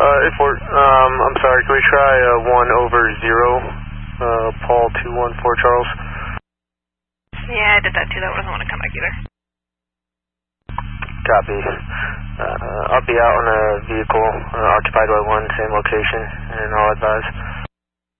Fort, I'm sorry, can we try 1/0, Paul 214 Charles? Yeah, I did that too. That wasn't want to come back either. Copy. I'll be out on a vehicle occupied by 1, same location, and I'll advise.